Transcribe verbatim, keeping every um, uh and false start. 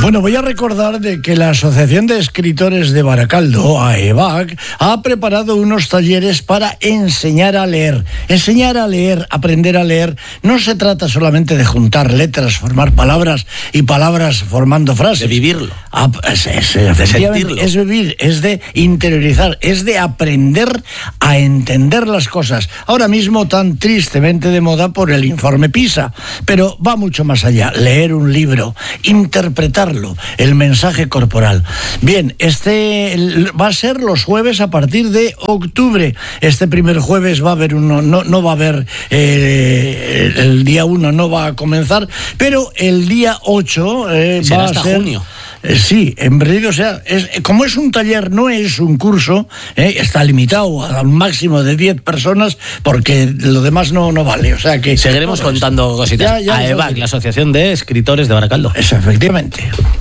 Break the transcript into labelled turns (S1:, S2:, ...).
S1: Bueno, voy a recordar de que la Asociación de Escritores de Baracaldo, A E B A C, ha preparado unos talleres para enseñar a leer. Enseñar a leer, aprender a leer, no se trata solamente de juntar letras, formar palabras y palabras formando frases.
S2: De vivirlo.
S1: Ah, es, es, de sentirlo. Es vivir, es de interiorizar, es de aprender a entender las cosas. Ahora mismo tan tristemente de moda por el informe PISA, pero va mucho más allá. Leer un libro, interpretarlo, el mensaje corporal. Bien, este va a ser los jueves a partir de octubre. Este primer jueves va a haber uno, no, no va a haber, eh, el, el día uno no va a comenzar, pero el día ocho eh, va
S2: hasta
S1: a ser...
S2: junio.
S1: Eh, sí, en verdad, o sea, es, como es un taller, no es un curso, eh, está limitado a un máximo de diez personas, porque lo demás no, no vale. O sea que
S2: seguiremos contando cositas.
S1: Ya, ya,
S2: A E B A C, la Asociación de Escritores de Baracaldo.
S1: Eso, efectivamente.